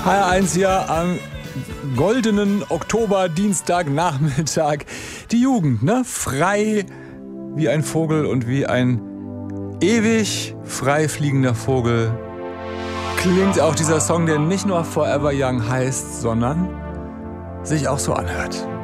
HR1 hier am goldenen Oktober-Dienstagnachmittag. Die Jugend, ne? Frei wie ein Vogel und wie ein ewig frei fliegender Vogel klingt auch dieser Song, der nicht nur Forever Young heißt, sondern sich auch so anhört.